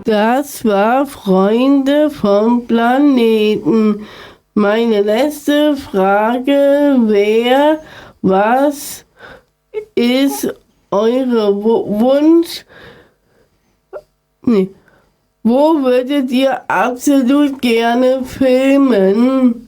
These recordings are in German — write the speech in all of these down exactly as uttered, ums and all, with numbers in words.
Das war Freunde vom Planeten. Meine letzte Frage wäre, was ist eure W- Wunsch? Nee. Wo würdet ihr absolut gerne filmen?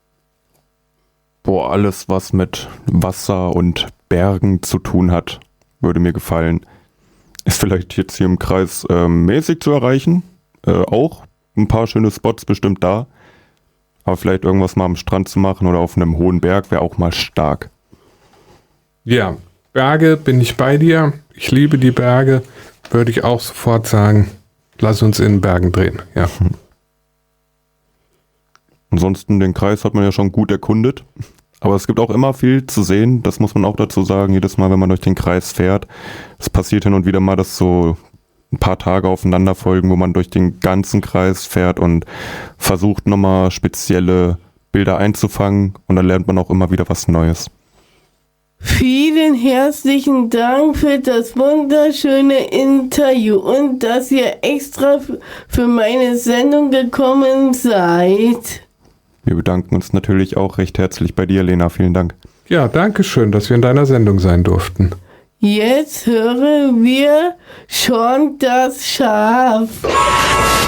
Boah, alles, was mit Wasser und Bergen zu tun hat, würde mir gefallen. Ist vielleicht jetzt hier im Kreis ähm, mäßig zu erreichen. Äh, auch ein paar schöne Spots bestimmt da. Aber vielleicht irgendwas mal am Strand zu machen oder auf einem hohen Berg wäre auch mal stark. Ja, Berge bin ich bei dir. Ich liebe die Berge. Würde ich auch sofort sagen, lass uns in den Bergen drehen. Ja. Ansonsten den Kreis hat man ja schon gut erkundet. Aber es gibt auch immer viel zu sehen. Das muss man auch dazu sagen. Jedes Mal, wenn man durch den Kreis fährt, es passiert hin und wieder mal, dass so ein paar Tage aufeinander folgen, wo man durch den ganzen Kreis fährt und versucht nochmal spezielle Bilder einzufangen. Und dann lernt man auch immer wieder was Neues. Vielen herzlichen Dank für das wunderschöne Interview und dass ihr extra f- für meine Sendung gekommen seid. Wir bedanken uns natürlich auch recht herzlich bei dir, Lena. Vielen Dank. Ja, danke schön, dass wir in deiner Sendung sein durften. Jetzt hören wir schon das Schaf.